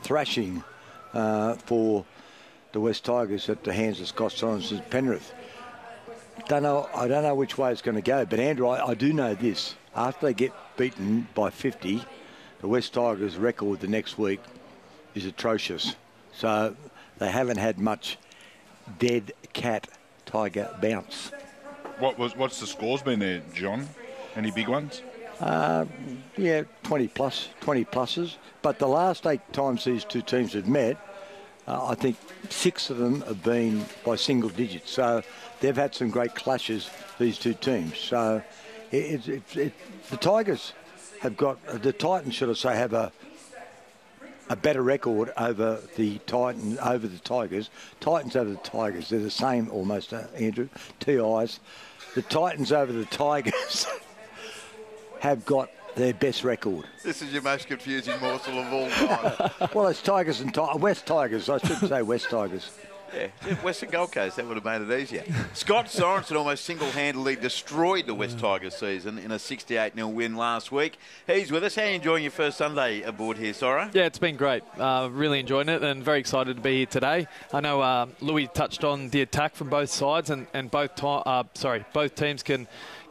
thrashing for the West Tigers at the hands of Scott Sorensen's Penrith. I don't know which way it's going to go, but Andrew, I do know this. After they get beaten by 50, the West Tigers' record the next week is atrocious. So they haven't had much dead cat tiger bounce. What's the scores been there, John? Any big ones? Yeah, 20 pluses. But the last 8 times these two teams have met, I think 6 of them have been by single digits. So they've had some great clashes, these two teams. So the Tigers have got, the Titans, should I say, have a better record over the Tigers. Titans over the Tigers. They're the same almost, Andrew. TIs. The Titans over the Tigers have got their best record. This is your most confusing morsel of all time. Well, it's Tigers and West Tigers. I shouldn't say West Tigers. Yeah, Western Gold Coast, that would have made it easier. Scott Sorensen almost single-handedly destroyed the West Tigers season in a 68-0 win last week. He's with us. How are you enjoying your first Sunday aboard here, Sora? Yeah, it's been great. Really enjoying it and very excited to be here today. I know Louis touched on the attack from both sides and both teams can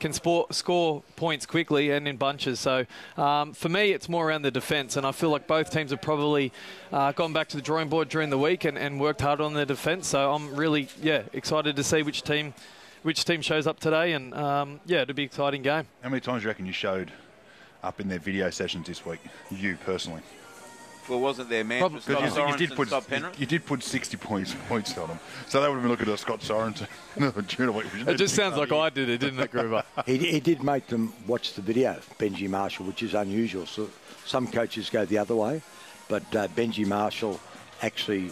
score points quickly and in bunches. So for me, it's more around the defence, and I feel like both teams have probably gone back to the drawing board during the week and worked hard on their defence. So I'm really, excited to see which team shows up today, and it'll be an exciting game. How many times do you reckon you showed up in their video sessions this week, you personally? Well, wasn't there man for Scott Sorensen? You did put 60 points on them. So they would have been looking at Scott Sorensen during the week. It just sounds like I did it, didn't it, Gruber? He did make them watch the video, Benji Marshall, which is unusual. So some coaches go the other way, but Benji Marshall actually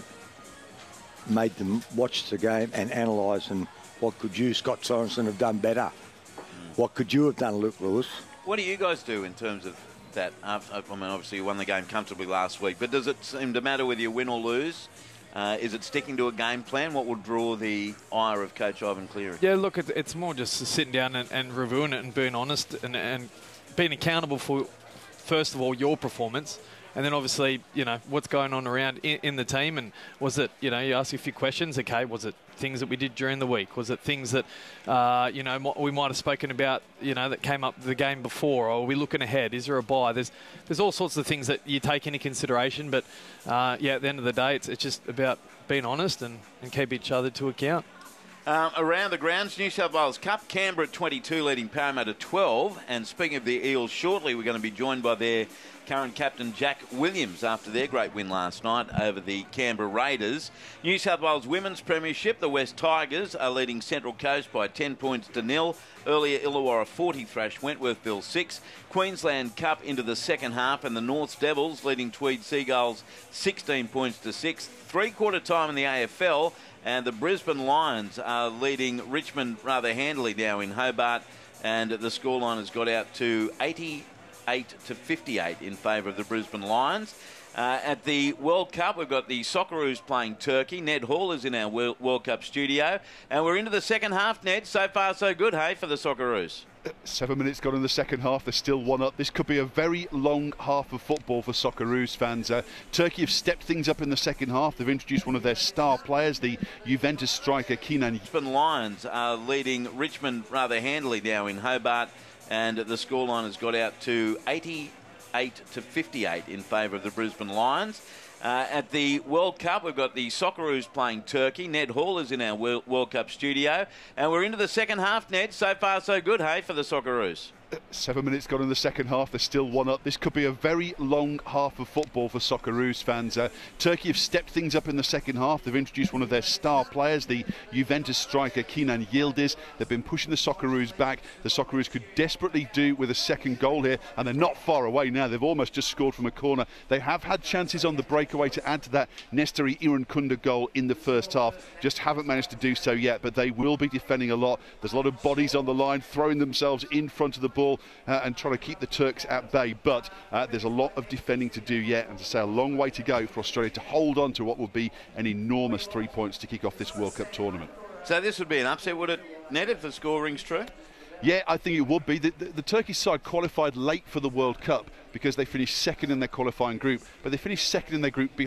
made them watch the game and analyse, and what could you, Scott Sorensen, have done better? What could you have done, Luke Lewis? What do you guys do in terms of that? I mean, obviously you won the game comfortably last week, but does it seem to matter whether you win or lose? Is it sticking to a game plan? What would draw the ire of Coach Ivan Cleary? Yeah, look, it's more just sitting down and reviewing it and being honest and being accountable for, first of all, your performance. And then obviously, what's going on around in the team. And was it, you ask a few questions. Okay, was it things that we did during the week? Was it things that, we might have spoken about, that came up the game before? Or are we looking ahead? Is there a bye? There's all sorts of things that you take into consideration. But, at the end of the day, it's just about being honest and keep each other to account. Around the grounds, New South Wales Cup, Canberra at 22, leading Parramatta 12. And speaking of the Eels, shortly we're going to be joined by their current captain Jack Williams after their great win last night over the Canberra Raiders. New South Wales Women's Premiership, the West Tigers are leading Central Coast by 10 points to 0. Earlier, Illawarra 40 thrashed Wentworthville 6. Queensland Cup into the second half, and the North Devils leading Tweed Seagulls 16 points to 6. Three-quarter time in the AFL, and the Brisbane Lions are leading Richmond rather handily now in Hobart, and the scoreline has got out to 88 to 58 in favour of the Brisbane Lions. At the World Cup, we've got the Socceroos playing Turkey. Ned Hall is in our World Cup studio, and we're into the second half, Ned. So far, so good, hey, for the Socceroos. 7 minutes gone in the second half. They're still 1 up. This could be a very long half of football for Socceroos fans. Turkey have stepped things up in the second half. They've introduced one of their star players, the Juventus striker Kenan. Brisbane Lions are leading Richmond rather handily now in Hobart, and the scoreline has got out to 88 to 58 in favour of the Brisbane Lions. At the World Cup, we've got the Socceroos playing Turkey. Ned Hall is in our World Cup studio, and we're into the second half, Ned. So far, so good, hey, for the Socceroos. 7 minutes gone in the second half. They're still 1 up. This could be a very long half of football for Socceroos fans. Turkey have stepped things up in the second half. They've introduced one of their star players, the Juventus striker Kenan Yildiz. They've been pushing the Socceroos back. The Socceroos could desperately do with a second goal here, and they're not far away now. They've almost just scored from a corner. They have had chances on the breakaway to add to that Nestori Irankunda goal in the first half. Just haven't managed to do so yet, but they will be defending a lot. There's a lot of bodies on the line, throwing themselves in front of the ball and trying to keep the Turks at bay, but there's a lot of defending to do yet, and to say a long way to go for Australia to hold on to what will be an enormous 3 points to kick off this World Cup tournament. So this would be an upset, would it, Ned, if the score rings true? Yeah, I think it would be. The Turkish side qualified late for the World Cup because they finished second in their qualifying group, but they finished second in their group